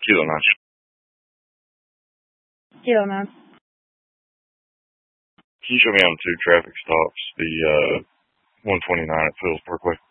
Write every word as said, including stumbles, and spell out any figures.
Kilo nine. Kilo nine. Can you show me on two traffic stops the uh, one twenty-nine at Phillips Parkway?